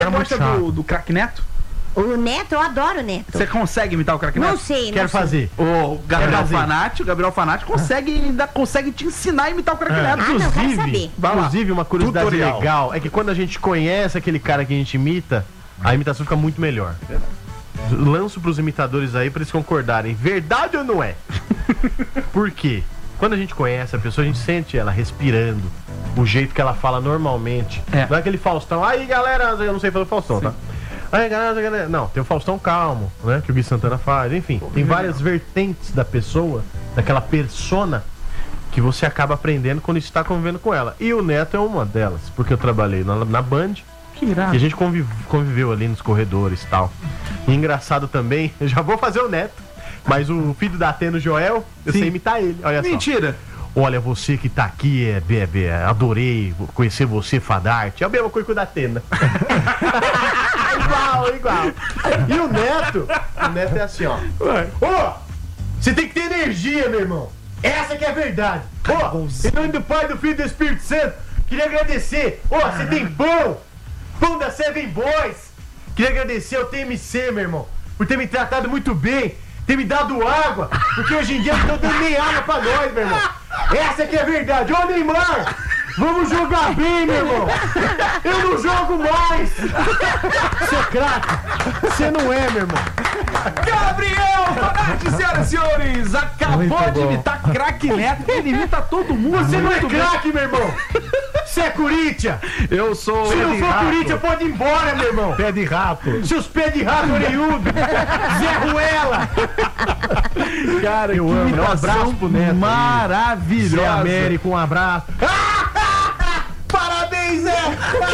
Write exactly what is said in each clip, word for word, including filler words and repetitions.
Você gosta do, do Craque Neto? O Neto, eu adoro o Neto. Você consegue imitar o Craque Neto? Não sei, não Quero sei. fazer. O Gabriel fazer. Fanati, o Gabriel Fanati consegue, ainda consegue te ensinar a imitar o Craque É. Neto. Ah, não, quero Inclusive, saber. Vai lá. inclusive, uma curiosidade Tutorial. legal é que quando a gente conhece aquele cara que a gente imita, a imitação fica muito melhor. Lanço pros imitadores aí pra eles concordarem. Verdade ou não é? Por quê? Quando a gente conhece a pessoa, a gente sente ela respirando, o jeito que ela fala normalmente. É. Não é aquele Faustão, aí galera, eu não sei fazer o Faustão, Sim. tá? Aí galera, galera, não, tem o Faustão calmo, né? Que o Gui Santana faz, enfim, tem várias vertentes da pessoa, daquela persona, que você acaba aprendendo quando está convivendo com ela. E o Neto é uma delas, porque eu trabalhei na, na Band. Que irado. E a gente conviv- conviveu ali nos corredores e tal. E engraçado também, eu já vou fazer o Neto, mas o filho da Atena, o Joel, eu Sim. sei imitar ele. Olha Mentira. só. Olha, você que tá aqui, é, é, é, adorei conhecer você, Fadarte. É a mesma coisa que o da Atena. igual, igual. E o Neto, o Neto é assim, ó. Ô, você tem que ter energia, meu irmão. Essa que é a verdade. Ô, em nome do Pai, do Filho e do Espírito Santo, queria agradecer. Ô, você tem pão. Pão da Seven Boys. Queria agradecer ao T M C, meu irmão, por ter me tratado muito bem, ter me dado água, porque hoje em dia não estão dando nem água pra nós, meu irmão. Essa que é a verdade. Ô, Neymar, vamos jogar bem, meu irmão. Eu não jogo mais. Seu craque, você não é, meu irmão. Gabriel Fanati, senhoras e senhores, acabou de imitar Craque Neto. Ele imita todo mundo. Você não é muito bem. craque, meu irmão. Você é Corinthians. Eu sou. Se não de for rato. Corinthians, pode ir embora, meu irmão. Pé de rato. Seus pés de rato orelhudo. Zé Ruela. Cara, Eu que amo. Um imitação abraço pro Neto aí. maravilhosa. Zé Américo, um abraço. Parabéns, Zé.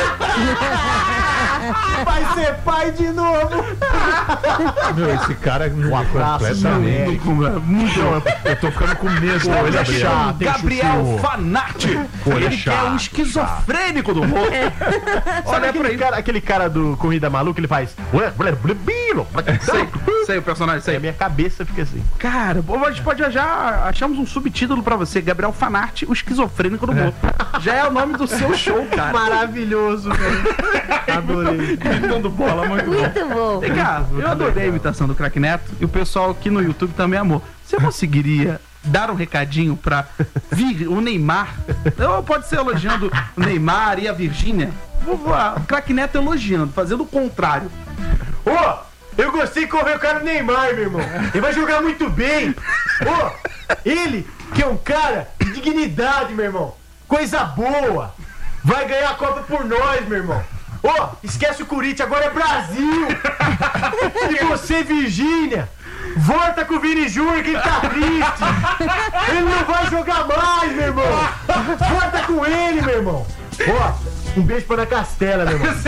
Vai ser pai de novo. Meu, esse cara não é completamente. Muito Eu tô ficando com medo. Tá Olha, achando chato, hein, Gabriel Chuchu? Fanati. Olha, Ele que é um chato, esquizofrênico do humor. Sabe Olha pra aquele ele. cara, aquele cara do Corrida Maluca, ele faz... Sei, sei o personagem, Aí sei. a minha cabeça fica assim. Cara, bom, a gente pode já, já achamos um subtítulo pra você, Gabriel Fanati, o esquizofrênico do humor. Já é o nome do seu show, cara. Maravilhoso, velho. Adorei. Imitando bola, muito bom. Muito bom. Vem cá, eu adorei a imitação do Craque Neto e o pessoal aqui no YouTube também amou. Você conseguiria dar um recadinho pra vir o Neymar? Ou pode ser elogiando o Neymar e a Virgínia? Vou voar. O Craque Neto elogiando, fazendo o contrário. Ô, eu gostei de correr o cara do Neymar, meu irmão. Ele vai jogar muito bem. Ô, ele, que é um cara de dignidade, meu irmão. Coisa boa. Vai ganhar a Copa por nós, meu irmão. Ô, esquece o Corinthians, agora é Brasil. E você, Virgínia, volta com o Vini Júnior que ele tá triste. Ele não vai jogar mais, meu irmão. Volta com ele, meu irmão. Ó, um beijo pra Ana Castela, meu irmão.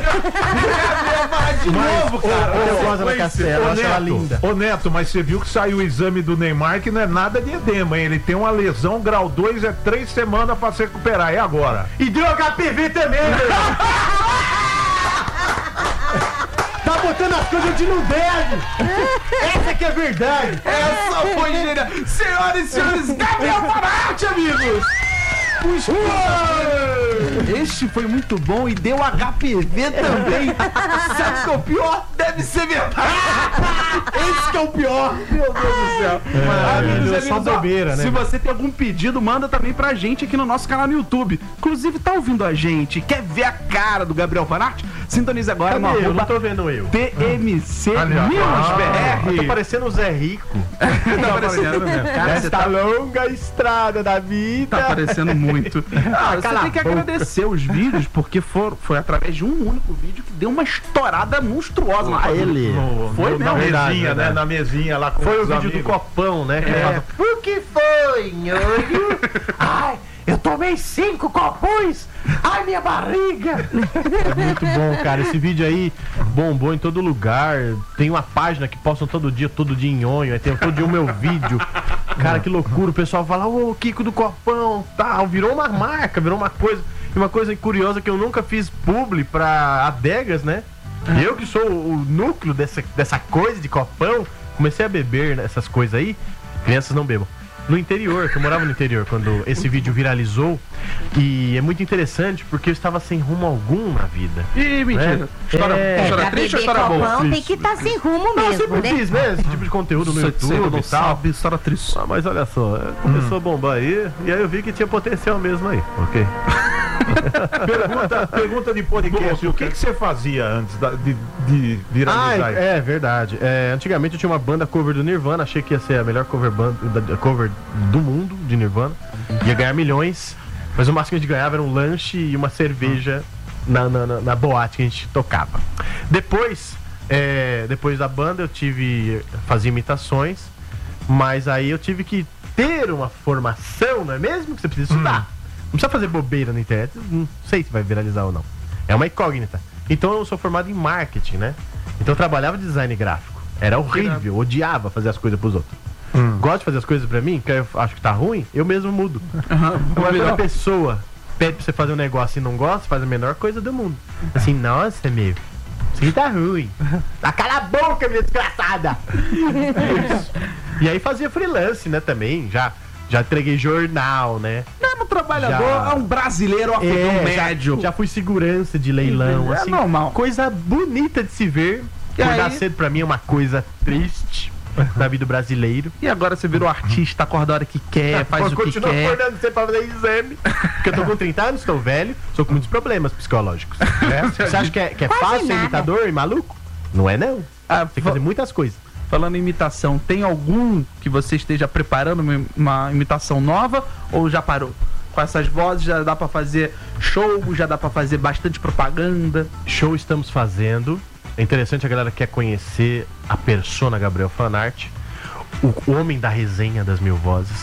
De novo, cara. Eu gosto da Ana Castela, eu acho ela linda. Ô Neto, mas você viu que saiu o exame do Neymar que não é nada de edema, hein? Ele tem uma lesão grau dois, é três semanas pra se recuperar. E agora? E deu H P V também, meu irmão. Tá botando as coisas onde não deve. Essa que é a verdade. Essa foi genial. Senhoras e senhores, Gabriel Fanati, amigos. Este foi muito bom e deu H P V também. Sabe o que é o pior? Deve ser verdade. Esse que é o pior. Meu Deus do céu. Amigos, é só amigos, ó, bobeira, né, se mano? você tem algum pedido, manda também pra gente aqui no nosso canal no YouTube. Inclusive, tá ouvindo a gente? Quer ver a cara do Gabriel Fanati? Sintonize agora no Cadê eu? arroba Não tô vendo eu. T M C Ali, ó. News Eu tô B R. parecendo o Zé Rico. Tá parecendo mesmo. Cara, você Nesta tá longa estrada da vida. Tá aparecendo muito. Ah, você Cala tem que a boca. agradecer os vídeos, porque for, foi através de um único vídeo que deu uma estourada monstruosa na Ah, ele. No- Foi no- na mesmo. mesinha, Verdade, né? verdade. Na mesinha lá com Foi o os vídeo amigos. do copão, né? Que ele É. fala, o que foi, nhonho? Ai, eu tomei cinco copões. Ai, minha barriga. É muito bom, cara. Esse vídeo aí bombou em todo lugar. Tem uma página que postam todo dia, todo dia nhonho. Aí tem todo dia o meu vídeo. Cara, que loucura. O pessoal fala, ô, Kiko do Copão, tal. Virou uma marca, virou uma coisa. E uma coisa curiosa que eu nunca fiz publi pra adegas, né? Eu que sou o núcleo dessa, dessa coisa de copão, comecei a beber essas coisas aí. Crianças não bebam. no interior, que eu morava no interior quando esse vídeo viralizou. E é muito interessante porque eu estava sem rumo algum na vida. Ih, mentira. É. História, É, história Pra triste ou beber história boa? copão tem que estar sem rumo Não, eu mesmo, sempre né? fiz, né? Esse tipo de conteúdo no Você- você YouTube não e tal. sabe, história triste. Ah, mas olha só, começou a bombar aí, e aí eu vi que tinha potencial mesmo aí, ok? Pergunta, pergunta de podcast. O que, que você fazia antes da- de, de Ah, viralizar? é, é verdade. É, antigamente eu tinha uma banda cover do Nirvana, achei que ia ser a melhor cover, band, da- cover do mundo de Nirvana. Ia ganhar milhões, mas o máximo que a gente ganhava era um lanche e uma cerveja na, na, na- na boate que a gente tocava. Depois, é, depois da banda eu tive. Fazia imitações, mas aí eu tive que ter uma formação, não é mesmo? Que você precisa estudar. Não precisa fazer bobeira na internet, não sei se vai viralizar ou não. É uma incógnita. Então eu sou formado em marketing, né? Então eu trabalhava de design gráfico. Era horrível, odiava fazer as coisas pros outros. Gosto de fazer as coisas pra mim, que eu acho que tá ruim, eu mesmo mudo. Agora, quando a pessoa pede pra você fazer um negócio e não gosta, faz a menor coisa do mundo. Assim, nossa, meu, isso aqui tá ruim. Tá, cala a boca, minha desgraçada! Isso. E aí fazia freelance, né, também. Já, já entreguei jornal, né? Mesmo trabalhador Já. é um brasileiro afegão É, já- médio. Já, fui segurança de leilão, É assim. normal. Coisa bonita de se ver. E Acordar aí? cedo pra mim é uma coisa triste da vida do brasileiro. E agora você virou artista, acorda a hora que quer, faz Vou o que continuar quer. acordando cedo pra fazer exame. Porque eu tô com trinta anos, estou velho, sou com muitos problemas psicológicos. né? Você acha que é, que é Quase fácil ser nada. imitador e maluco? Não é, não. Ah, Tem que fazer muitas coisas. Falando em imitação, tem algum que você esteja preparando uma, uma imitação nova ou já parou? Com essas vozes já dá pra fazer show, já dá pra fazer bastante propaganda. Show estamos fazendo. É interessante, a galera quer conhecer a persona Gabriel Fanart, o homem da resenha das mil vozes.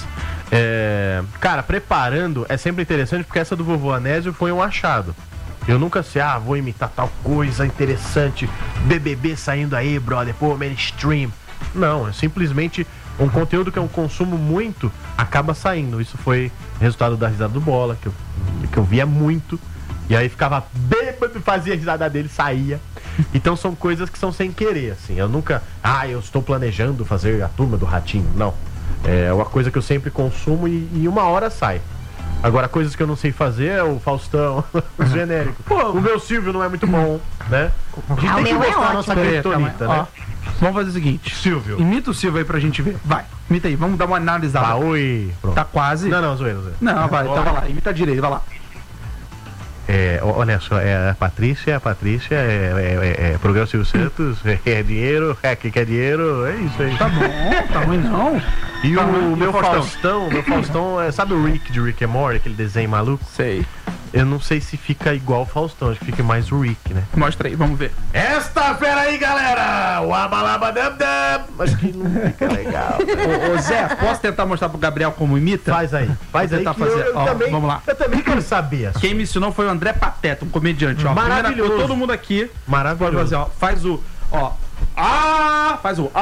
É, cara, preparando é sempre interessante porque essa do Vovô Anésio foi um achado. Eu nunca sei, ah, vou imitar tal coisa interessante, B B B saindo aí, brother, pô, mainstream. Não, é simplesmente um conteúdo que eu consumo muito, acaba saindo. Isso foi resultado da risada do Bola, que eu, que eu via muito. E aí ficava bêbado, fazia a risada dele, saía. Então são coisas que são sem querer, assim. Eu nunca, ah, eu estou planejando fazer a Turma do Ratinho. Não. É uma coisa que eu sempre consumo e, e uma hora sai. Agora, coisas que eu não sei fazer é o Faustão, o genérico. Pô, o meu Silvio não é muito bom, né? A gente Ah, tem o que meu é mostrar a nossa ótimo. criptonita, Ó, né? vamos fazer o seguinte. Silvio. Imita o Silvio aí pra gente ver. Vai, imita aí, vamos dar uma analisada. Ah, oi. Pronto. Tá quase. Não, não, zoeira, zoeira. Não, vai, então vai lá, imita direito, vai lá. É, ó, olha só, é a Patrícia, a Patrícia, é, é, é, é programa Silvio Santos, é, é dinheiro, é que quer dinheiro, é isso aí. Tá bom, tá ruim não. E Tá o ruim. meu E o Faustão? Faustão, meu Faustão, é, sabe o Rick de Rick and Morty, aquele desenho maluco? Sei. Eu não sei se fica igual o Faustão, acho que fica mais o Rick, né? Mostra aí, vamos ver. Esta fera aí, galera! O abalaba dam dam! Acho que não fica legal. Ô, ô, Zé, posso tentar mostrar pro Gabriel como imita? Faz aí, faz Vou aí tentar que eu, fazer. eu Ó, também, vamos lá. eu também quero saber. Quem me ensinou foi o André Pateta, um comediante, ó. Primeira Maravilhoso. coisa, todo mundo aqui pode Maravilhoso. fazer, ó. Faz o, ó. Ah! Faz o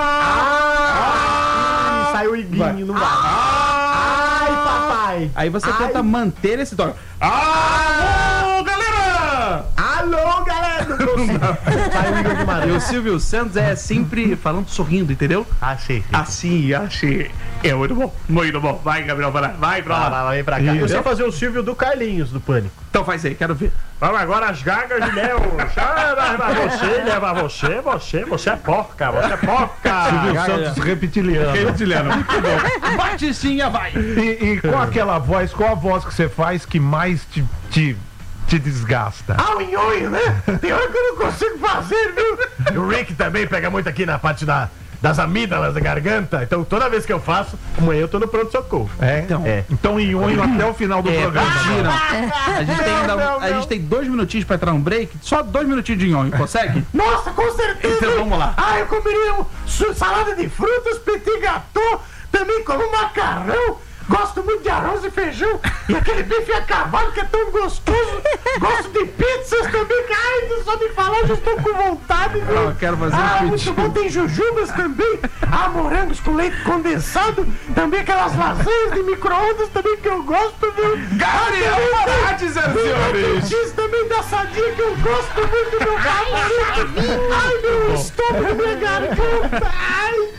ah! Ah, saiu o iguinho, não vai. Ai, papai! Aí você Ai. tenta manter esse toque. Ah! Galera! Alô, galera! Não consigo. Saiu o Igor E o Guimarães. Silvio Santos é sempre falando sorrindo, entendeu? Ah, sim. Assim, assim. É muito bom, muito bom. Vai, Gabriel, vai lá. Vai pra Vai, lá. vai, vem pra cá. Eu sei fazer o Silvio do Carlinhos, do Pânico. Então faz aí, quero ver. Vamos agora as gagas de mel. Leva você, leva você, você, você é porca, você é porca. Silvio Santos reptiliano. Reptiliano, muito bom. Batistinha, vai. E, e qual aquela voz, qual a voz que você faz que mais te, te, te desgasta? Ah, o nhonho, né? Tem hora que eu não consigo fazer, viu? E o Rick também pega muito aqui na parte da, das amígdalas da garganta. Então toda vez que eu fasso, amanhã eu tô no pronto-socorro. É? Então. É. Então, em unho até o final do É, programa. mentira. A gente, tem ainda- Não, não, a gente não. tem dois minutinhos pra entrar no break. Só dois minutinhos de nhonho, consegue? Nossa, com certeza! Então vamos lá. Ah, eu comeria um su- salada de frutas, petit gâteau, também como macarrão. Gosto muito de arroz e feijão. E aquele bife a cavalo que é tão gostoso. Gosto de pizzas também. que, Ai, só de falar já estou com vontade. Viu? Eu quero fazer um ah, muito pedido. bom. Tem jujubas também. Ah, morangos com leite condensado. Também aquelas lasanhas de micro-ondas também que eu gosto, viu? Gabriel Parades, senhores. X também da sadia que eu gosto muito, meu favorito. Ai, meu estômago, minha garganta. Ai, ai.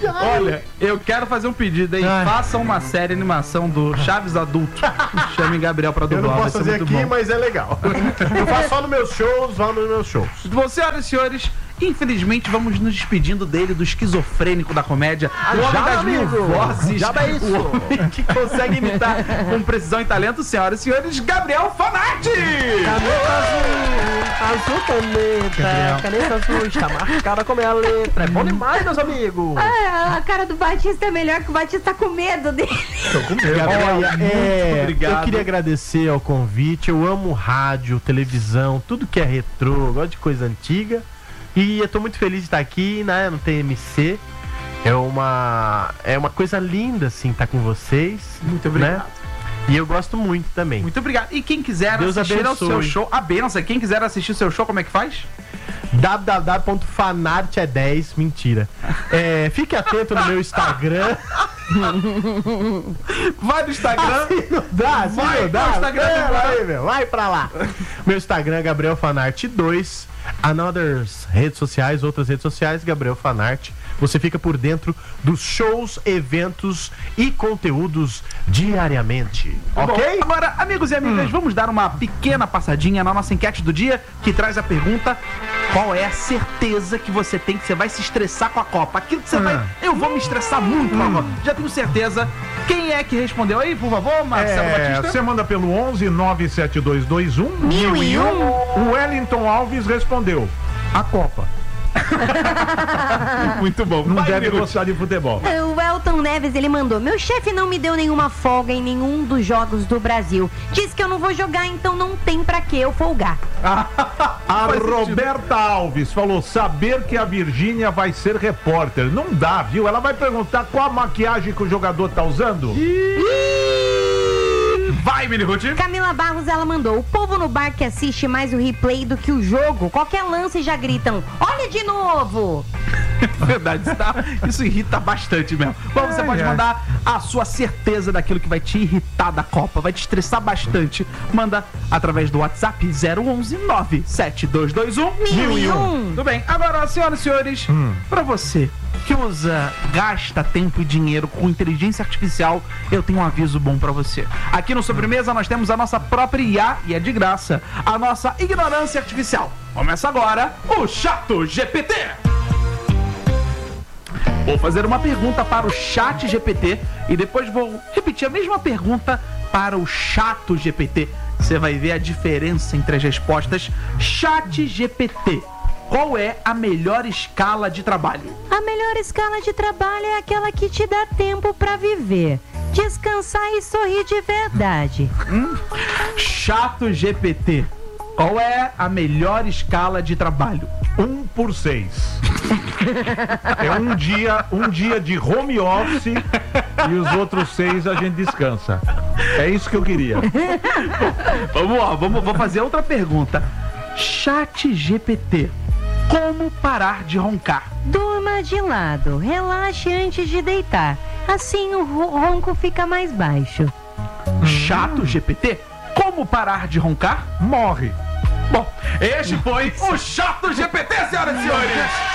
Olha, eu quero fazer um pedido aí. Ai. Faça uma série animação do Chaves Adulto. Chame Gabriel pra Eu dublar. não vai posso ser fazer muito aqui, bom. mas é legal. Eu faço só nos meus shows, vá nos meus shows. Bom, senhoras e senhores, infelizmente vamos nos despedindo dele, do esquizofrênico da comédia, o homem já, das mil amigo. vozes, Já dá isso. o homem que consegue imitar com precisão e talento, senhoras e senhores, Gabriel Fanatti! Caneta azul, azul caneta, caneta azul está marcada com a minha letra. É bom demais, meus amigos. Ah, a cara do Batista é melhor que o Batista tá com medo dele. Gabriel, Olha, é, muito obrigado. eu queria agradecer ao convite. Eu amo rádio, televisão, tudo que é retrô, eu gosto de coisa antiga. E eu tô muito feliz de estar aqui, né, no T M C. É uma, é uma coisa linda, assim, estar com vocês. Muito obrigado. Né? E eu gosto muito também. Muito obrigado. E quem quiser Deus assistir ao abençoe. seu show, a benção, quem quiser assistir o seu show, como é que faz? w w w ponto fanart é dez, mentira. É, fique atento no meu Instagram. Vai no Instagram. Assim não dá, assim Vai não dá. pro Instagram Pera agora. aí, meu, vai pra lá. Meu Instagram é Gabriel Fanart dois. Another redes sociais, outras redes sociais, Gabriel Fanart. Você fica por dentro dos shows, eventos e conteúdos diariamente. Ok? Bom, agora, amigos e amigas, vamos dar uma pequena passadinha na nossa enquete do dia, que traz a pergunta: qual é a certeza que você tem que você vai se estressar com a Copa? Aquilo que você vai. Eu vou me estressar muito com a Copa. Já tenho certeza. Quem é que respondeu aí, por favor, Marcelo É, Batista? você manda pelo onze nove sete dois dois um Mil e um. O Wellington Alves respondeu: a Copa. Muito bom. Não Vai, deve Mirute. gostar de futebol. O Elton Neves, ele mandou: meu chefe não me deu nenhuma folga em nenhum dos jogos do Brasil. Diz que eu não vou jogar, então não tem pra que eu folgar. A Faz sentido. Roberta Alves falou: saber que a Virgínia vai ser repórter. Não dá, viu? Ela vai perguntar qual a maquiagem que o jogador tá usando. Vai, Minirute. Camila Barros, ela mandou: o povo no bar que assiste mais o replay do que o jogo. Qualquer lance já gritam: olha de novo! Verdade, tá? Isso irrita bastante mesmo. Bom, você Ai, pode ai. mandar a sua certeza daquilo que vai te irritar da Copa, vai te estressar bastante. Manda através do WhatsApp zero onze nove sete dois dois um Mil e um. Tudo bem. Agora, senhoras e senhores, pra você que usa, gasta tempo e dinheiro com inteligência artificial, eu tenho um aviso bom pra você. Aqui no Sobremesa nós temos a nossa própria I A, e é de graça, a nossa ignorância artificial. Começa agora o Chato G P T. Vou fazer uma pergunta para o Chat G P T e depois vou repetir a mesma pergunta para o Chato G P T. Você vai ver a diferença entre as respostas. Chat G P T, qual é a melhor escala de trabalho? A melhor escala de trabalho é aquela que te dá tempo pra viver, descansar e sorrir de verdade. Chato G P T, qual é a melhor escala de trabalho? Um por seis. É um dia, um dia de home office e os outros seis a gente descansa. É isso que eu queria. Vamos lá, vamos, vou fazer outra pergunta. Chat G P T, como parar de roncar? Durma de lado, relaxe antes de deitar. Assim o ro- ronco fica mais baixo. Chato G P T, como parar de roncar? Morre. Bom, este foi o Chato G P T, senhoras e senhores.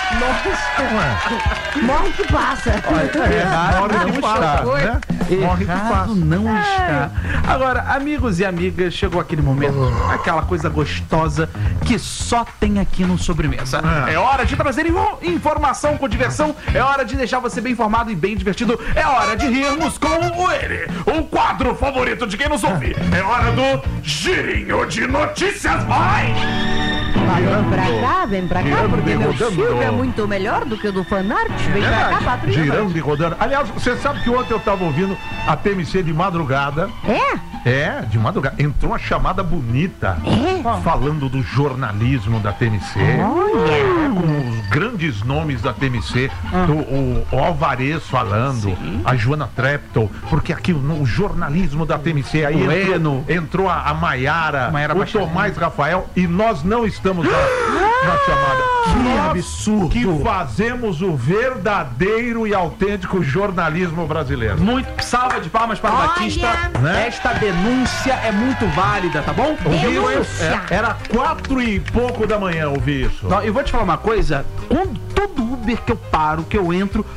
Morre que passa. Errado Morre não que passa, está. né? Morre que Errado passa. não está. Agora, amigos e amigas, chegou aquele momento, aquela coisa gostosa que só tem aqui no Sobremesa. Ah. É hora de trazer in- informação com diversão, é hora de deixar você bem informado e bem divertido, é hora de rirmos com o ele, o quadro favorito de quem nos ouve. É hora do Girinho de Notícias Mais. Vem pra cá, vem pra cá, girando porque e meu rodando. filme é muito melhor do que o do Fanart. Vem pra cá, patrulha. Girando e rodando. Aliás, você sabe que ontem eu tava ouvindo a T M C de madrugada. É? É, de madrugada. Entrou uma chamada bonita É? falando do jornalismo da T M C. É, com os grandes nomes da T M C. Ah. do- o, o Alvarez falando, a Joana Treptow, porque aqui no o jornalismo da T M C aí O entrou, Eno. entrou a, a Maiara, Maiara o Baixarim. Tomás Rafael, e nós não estamos na, na chamada. Que Nós absurdo. que fazemos o verdadeiro e autêntico jornalismo brasileiro. Muito salva de palmas para o Olha. Batista. Né? Esta denúncia é muito válida, tá bom? Ouviram isso? Denúncia. É, Era quatro e pouco da manhã, ouvi isso. Não, eu vou te falar uma coisa. Quando todo Uber que eu paro, que eu entro, todo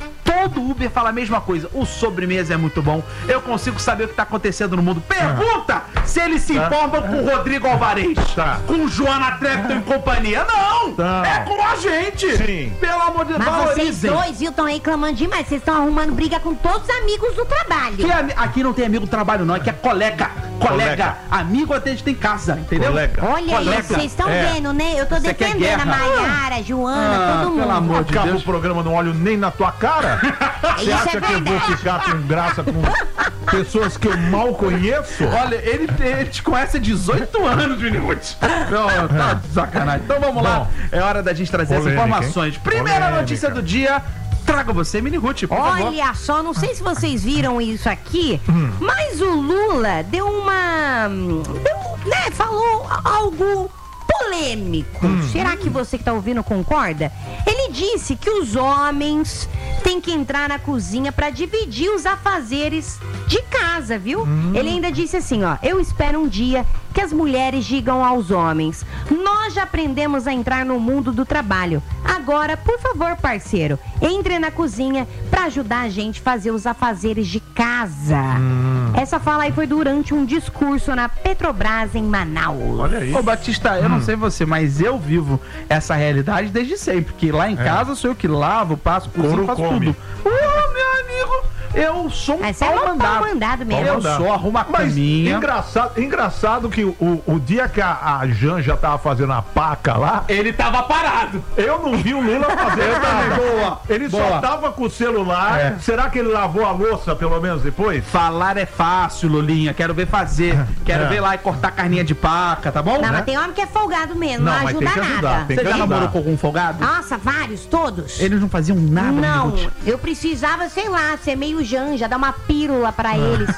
Todo Uber fala a mesma coisa. O sobremesa é muito bom. Eu consigo saber o que tá acontecendo no mundo. Pergunta ah. se eles se informam com o Rodrigo Alvarez. Tá. Com o Joana Trepton e companhia. Não! Tá. É com a gente! Sim. Pelo amor de Deus, mas valorizem. Vocês dois, viu, estão reclamando demais. Vocês estão arrumando briga com todos os amigos do trabalho. Que é, aqui não tem amigo do trabalho, não. Aqui é colega. Colega. colega. Amigo até a gente tem casa, entendeu? Colega. Olha colega. aí, vocês estão é. vendo, né? Eu tô Você defendendo a Maiara, a Joana, ah, todo mundo. Pelo amor de Acaba Deus. o programa, não olho nem na tua cara. Você acha é que eu vou ficar com graça com pessoas que eu mal conheço? Olha, ele, ele te conhece há dezoito anos, Minihut. Não, tá de sacanagem. Então vamos lá. Bom, é hora da gente trazer polêmica, as informações. Hein? Primeira polêmica. Notícia do dia. Traga você, Minihut, por favor. Olha só, não sei se vocês viram isso aqui, hum. mas o Lula deu uma... Deu, né, falou algo polêmico. Hum. Será que você que tá ouvindo concorda? Ele disse que os homens têm que entrar na cozinha para dividir os afazeres de casa, viu? Hum. Ele ainda disse assim, ó, eu espero um dia que as mulheres digam aos homens, nós já aprendemos a entrar no mundo do trabalho. Agora, por favor, parceiro, entre na cozinha para ajudar a gente a fazer os afazeres de casa. Hum. Essa fala aí foi durante um discurso na Petrobras em Manaus. Olha aí. Ô, Batista, eu hum. não sei você, mas eu vivo essa realidade desde sempre, que lá em é. casa sou eu que lavo, passo, cozinho, faço come. tudo. Ô, oh, meu amigo, eu sou um Mas pau é mandado. mandado mesmo. Eu sou, arrumo a caminha. Engraçado, engraçado que o, o dia que a, a Janja tava fazendo a paca lá, ele tava parado. Eu não vi o Lula fazer nada. Boa. Ele Boa. só tava com o celular. É. Será que ele lavou a louça pelo menos depois? Falar é fácil, Lulinha. Quero ver fazer. Quero é. ver lá e cortar carninha de paca, tá bom? Não, né? mas tem homem que é folgado mesmo. Não, não ajuda ajudar, nada. Você já namorou com algum folgado? Nossa, vários, todos. Eles não faziam nada. Não, eu precisava, sei lá, ser meio Janja, dar uma pílula pra eles.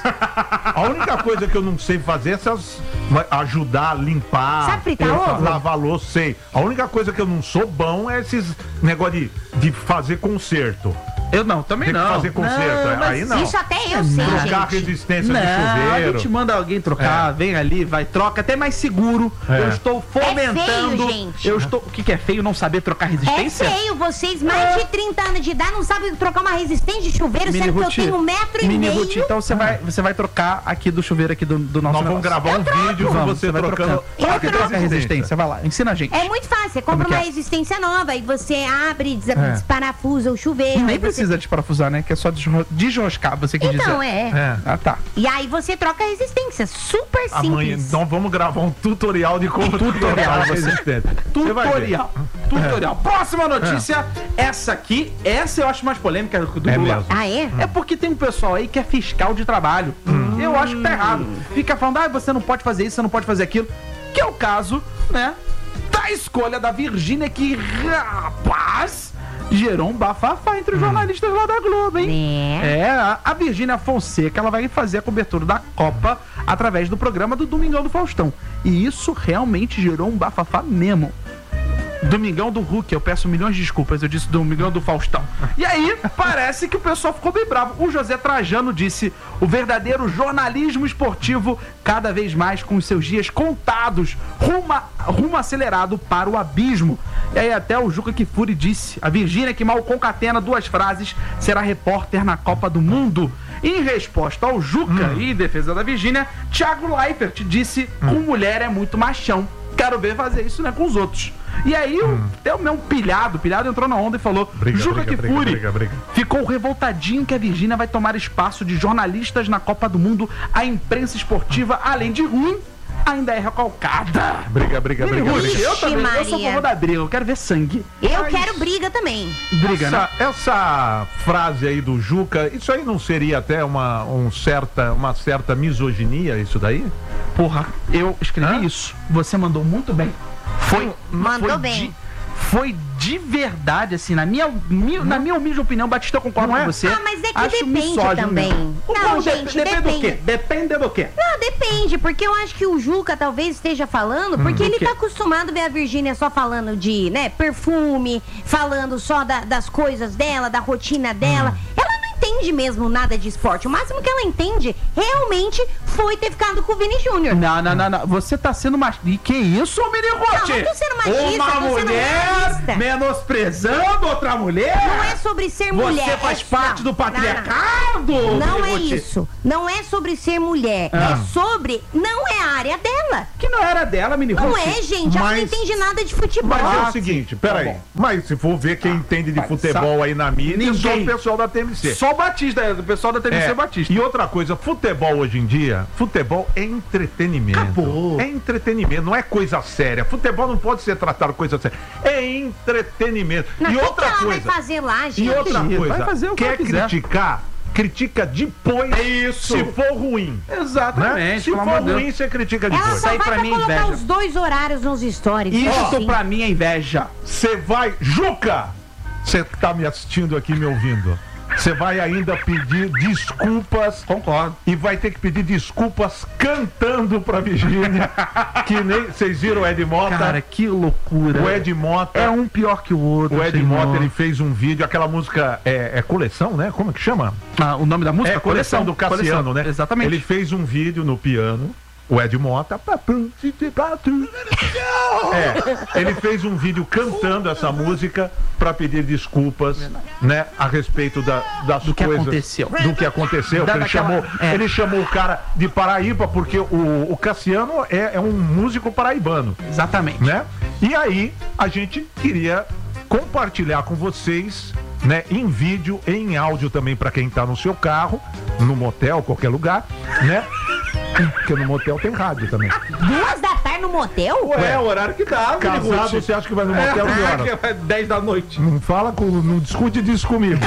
A única coisa que eu não sei fazer é essas, ajudar a limpar. Sabe fritar ovo? Lavar louça, sei. A única coisa que eu não sou bom é esses negócio de, de fazer conserto. Eu não, também Tem não. Que fazer conserto, não, aí não. Isso até eu sei, Trocar gente. a resistência não, do chuveiro. A gente manda alguém trocar, é. vem ali, vai, troca, até mais seguro. É. Eu estou fomentando. É feio, gente. Eu estou. O que, que é feio? Não saber trocar resistência? É feio, vocês, mais de trinta anos de idade, não sabem trocar uma resistência de chuveiro, Mini sendo Ruth, que eu tenho um metro e Mini meio. Ruth, então você vai, você vai trocar aqui do chuveiro aqui do, do nosso. Nós vamos gravar um troco. vídeo com você, você trocando. Troca e troca a resistência, vai lá, ensina a gente. É muito fácil, você compra uma é? resistência nova e você abre, des é. desparafusa o chuveiro. Nem você... precisa desparafusar, né? Que é só desroscar, você quer dizer. Então, é. é. Ah, tá. E aí você troca a resistência, super simples. Amanhã, então vamos gravar um tutorial de como tutorial resistente. Tutorial. Tutorial. É. Próxima notícia, é. essa aqui, essa eu acho mais polêmica do é Lula. Mesmo. Ah, é? É porque tem um pessoal aí que é fiscal de trabalho. Hum. Eu acho que tá errado. Fica falando, ah, você não pode fazer isso, você não pode fazer aquilo. Que é o caso, né, da escolha da Virgínia, que, rapaz, gerou um bafafá entre os jornalistas lá da Globo, hein? É, é a, a Virgínia Fonseca, ela vai fazer a cobertura da Copa através do programa do Domingão do Faustão. E isso realmente gerou um bafafá mesmo. Domingão do Hulk, eu peço milhões de desculpas, eu disse Domingão do Faustão. E aí, parece que o pessoal ficou bem bravo. O José Trajano disse, o verdadeiro jornalismo esportivo, cada vez mais com os seus dias contados, rumo, rumo acelerado para o abismo. E aí até o Juca Kfouri disse, a Virgínia, que mal concatena duas frases, será repórter na Copa do Mundo. Em resposta ao Juca hum. e em defesa da Virgínia, Thiago Leifert disse, hum. com mulher é muito machão. Quero ver fazer isso, né, com os outros. E aí, hum. até o meu pilhado, o pilhado entrou na onda e falou, briga, Juca briga, Kfouri briga, briga, briga. ficou revoltadinho que a Virgínia vai tomar espaço de jornalistas na Copa do Mundo. A imprensa esportiva, além de ruim, ainda é recalcada. Briga, briga, briga, briga. briga. Eu também, eu sou a favor da briga, eu quero ver sangue. Eu Mas... quero briga também. Briga, essa, né? Essa frase aí do Juca, isso aí não seria até uma, um certa, uma certa misoginia, isso daí? Porra, eu escrevi Hã? isso. Você mandou muito bem. Foi, mandou foi bem. De, foi de verdade, assim, na minha, minha, na minha humilde opinião, Batista, eu concordo é? com você. Ah, mas é que acho depende também. O não, não, gente, de, depende, depende. do quê? Depende do quê? Não, depende, porque eu acho que o Juca talvez esteja falando, porque hum, ele tá acostumado a ver a Virgínia só falando de, né, perfume, falando só da, das coisas dela, da rotina dela. Hum. Ela não entende mesmo nada de esporte. O máximo que ela entende realmente foi ter ficado com o Vini Júnior. Não, não, não, não. Você tá sendo machista. E que isso, Minigote? Não, não tô sendo machista, Uma tô sendo mulher realista. menosprezando outra mulher? Não é sobre ser mulher. Você faz é... parte não, do patriarcado? Não, não. Não é Minigote. isso. Não é sobre ser mulher. Ah. É sobre... Não é a área dela. Que não era dela, Minigote. Não é, gente. Ela não Mas- entende nada de futebol. Mas é Ah, o seguinte, sim. peraí. Tá bom. Mas se for ver quem entende de vai, futebol sabe? aí na mídia, é só Ninguém. o pessoal da T M C. Só o Batista, é, o pessoal da T V C É, Batista. E outra coisa, futebol hoje em dia, futebol é entretenimento. Acabou. É entretenimento, não é coisa séria. Futebol não pode ser tratado coisa séria. É entretenimento. Não, e o que outra que ela coisa. vai fazer lá, gente? E outra Vai coisa, fazer o que quer ela quiser. criticar, critica depois. É isso. Se for ruim. Né? Exatamente, Se pelo for amor de Deus. ruim, você critica Ela depois. só aí vai pra pra mim é colocar inveja. os dois horários nos stories. Isso assim. pra mim é inveja. Você vai. Juca! Você que tá me assistindo aqui, me ouvindo. Você vai ainda pedir desculpas. Concordo. E vai ter que pedir desculpas cantando pra Virgínia. Que nem. Vocês viram o Ed Mota? Cara, que loucura. o Ed Mota. É um pior que o outro. O Ed senhor. Mota, ele fez um vídeo, aquela música é, é coleção, né? Como é que chama? Ah, o nome da música? É coleção do Cassiano, Coleção. né? Exatamente. Ele fez um vídeo no piano, o Ed Mota. É, ele fez um vídeo cantando essa música pra pedir desculpas, né? A respeito da, das Do que coisas. aconteceu. Do que aconteceu. Da- que ele, daquela- chamou, é. ele chamou o cara de Paraíba, porque o, o Cassiano é, é um músico paraibano, Exatamente. né? E aí, a gente queria compartilhar com vocês, né, em vídeo e em áudio também para quem tá no seu carro, no motel, qualquer lugar, né? Porque no motel tem rádio também. Duas da tarde no motel? Ué, é o horário que dá, Casado, você acha que vai no motel que horas? É dez da noite. Não fala com, não discute disso comigo.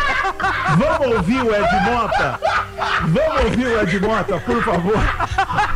Vamos ouvir o Ed Mota? Vamos ouvir o Ed Mota, por favor.